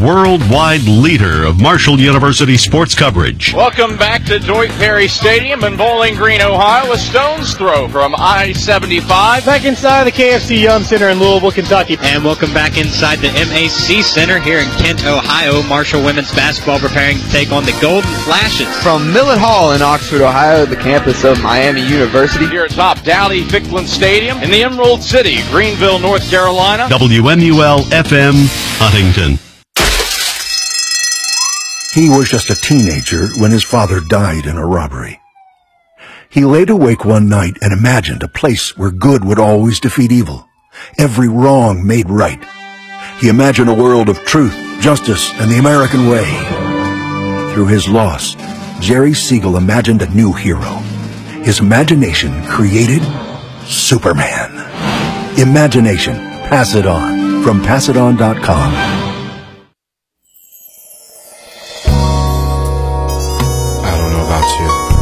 worldwide leader of Marshall University sports coverage. Welcome back to Dwight Perry Stadium in Bowling Green, Ohio. A stone's throw from I-75. Back inside the KFC Yum Center in Louisville, Kentucky. And welcome back inside the MAC Center here in Kent, Ohio. Marshall women's basketball preparing to take on the Golden Flashes. From Millet Hall in Oxford, Ohio, the campus of Miami University. Here atop Dowdy-Ficklin Stadium in the Emerald City, Greenville, North Carolina. WMUL-FM, Huntington. He was just a teenager when his father died in a robbery. He laid awake one night and imagined a place where good would always defeat evil, every wrong made right. He imagined a world of truth, justice, and the American way. Through his loss, Jerry Siegel imagined a new hero. His imagination created Superman. Imagination. Pass it on. From PassItOn.com. I don't know about you,